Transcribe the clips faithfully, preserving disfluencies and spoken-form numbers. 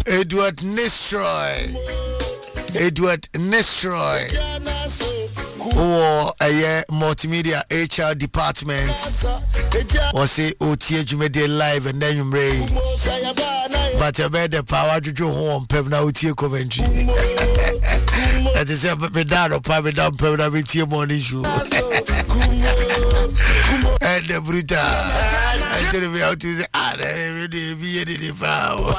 Edward Nestroy. Edward Nestroy. Oh, a year multimedia H R department. Or say O T H Media Live and then you may. But you better power to do home, Pebna O T commentary. That is a pedal or private down Pebna with your morning show. And the brutal. I said, we have to say, ah, they really be in the power.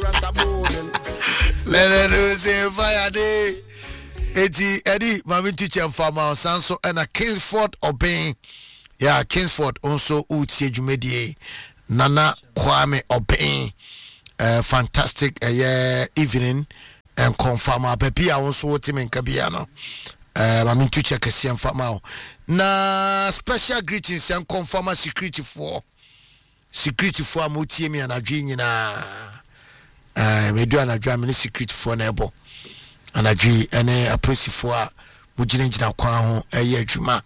Let us say, fire day. Eti Eddie, Mammy teacher farmer, Sanso, and a Kingsford obeying. Yeah, Kingsford also Uti Jumedie, Nana Kwame obeying. Uh, fantastic uh, yeah, evening and confirm our Pepe. I also team in Cabiano. Uh, Mammy teacher Cassian farmer. Na special greetings and confirm security for security for Mutiemi and a dream na. Uh, we do an adjournment security for neighbor. And I G and a pressy for Mujinjina Kwan, a year Juma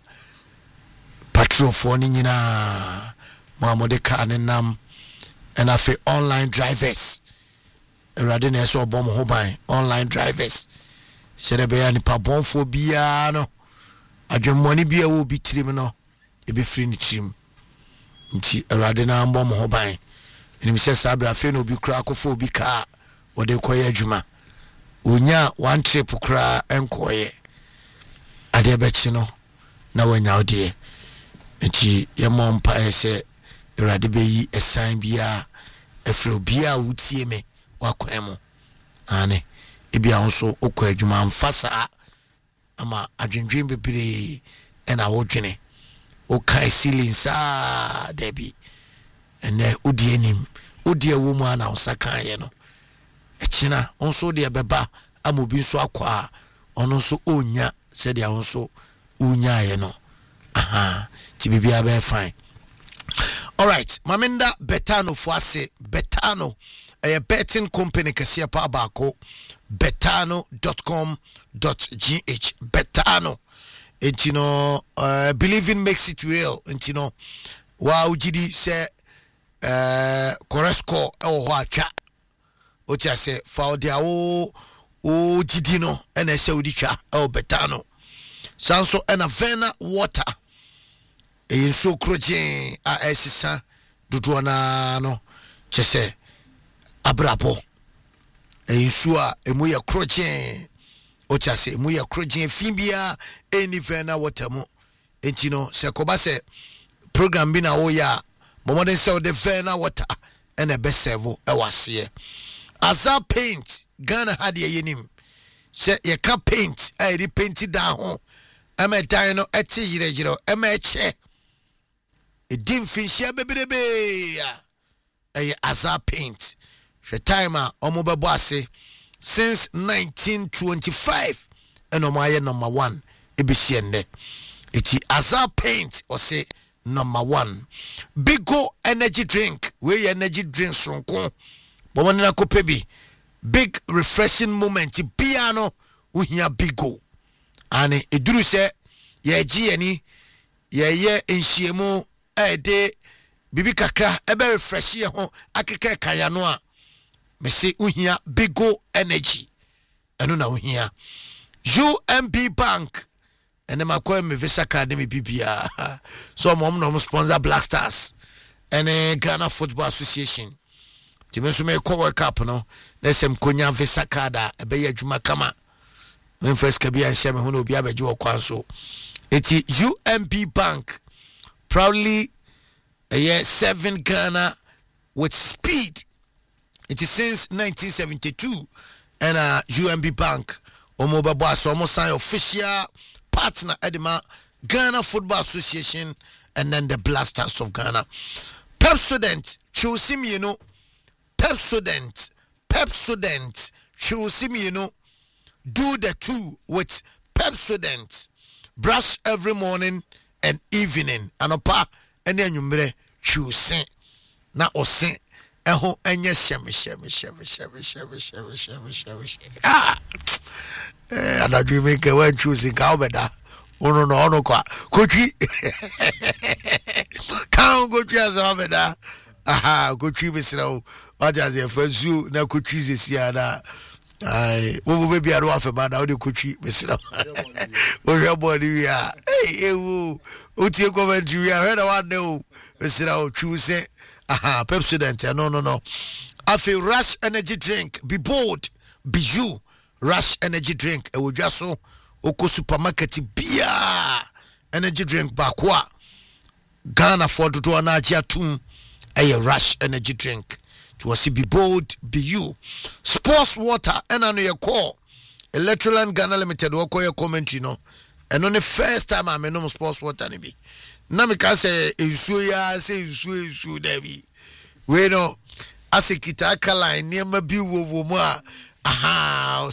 patrol for Nina Mamodeka and Nam and I feel online drivers. Rather than so bomb hobby online drivers. Said a bear and pabon for Biano. I dream money beer will be trimino, it be free in the trim. Rather than bomb hobby. And he says, Sabra Feno be crackophobic car or they call Juma. Unya one trip kra enkoye ade bechino na wanya ode enti ye mompa ese irade beyi esan bia efro bia wutie me wakwan mu ane ebia nso okọ adwuma mfasa ama adwendwen bebere ena wodwene o kai ceiling sa debi ene udi enim udi ewo mu ana osakan ye no Echina onso de beba amobi nso akwa ono nso onya said ya onso unya ye no aha ti bibia be fine. All right, Maminda Betano Fuase Betano a betting company kase pa bako betano dot com dot g h Betano entino uh, believing makes it real entino wa ujidi se uh, Koresko e ho acha Ocha se faudia o o jidino ene se odicha el betano sanso ena vena water e yinso krojen a esisa dudu na no chese abrapo e yinso a emu ye krojen ocha se emu ye krojen fimbia eni vena water mu entino se koba se program bi na wo ya momoden se o de vena water ene be servo e wase Aza paint Ghana had ye yenim se ye ka paint e ri painti down ho ema dan no eti yirejiro ema eche e dim finshia beberebe ya e Aza paint she time a omo bebo ase since nineteen twenty-five and omo aye number one e be siende eti Aza paint o se number one Bigo energy drink we energy drink sonko Bomanina kopebi big refreshing moment piano uhia Bigo ane eduru se ye gi ani ye ye enhiemu e de bibi kakra e be refresh ye ho akeka kaya no a me se uhia Bigo energy eno na uhia U M B Bank ene makwa me Visa card me bibia so mom no sponsor Black Stars ene Ghana Football Association Timenso me ko World Cup no na sem konya Visa card e be adwuma kama when first ka bia nhye me ho na obi abeje wo kwan so eti U M B Bank proudly a year seven Ghana with speed. It is since nineteen seventy-two and uh, U M B Bank omo bebo aso omo sign official partner edema Ghana Football Association and then the Blasters of Ghana. Pepsodent choose me you know Pepsodent Pepsodent choose me you know do the two with Pepsodent. Brush every morning and evening. Anopa ene anwumre choose na ose eho enye sheme sheme sheme sheme sheme sheme sheme sheme sheme ah eh anadwi me ke wan choose ka obeda ono no ono kwa kochi kan go tia za obeda aha kochi mesra o waja ze fanzu na kochi zesia na ai wo be bia ro afa ma na wo de kochi mesra o hwe body wi a eh ewu o tie comment wi a hwe na wa ne o mesra o choose aha Pepsodent no no no afi Rush energy drink be bold be you Rush energy drink e wo dwaso oko supermarket bia energy drink ba kwa Ghana for do na agia tum a Rush energy drink to see be bold be you sports water and on your call Electroland Ghana Limited wo call your commentary no and on the first time I know sports water ni bi na me ka say ensuo ya say ensuo ensuo da bi we no asekita kala niam bi wo wo mu a aha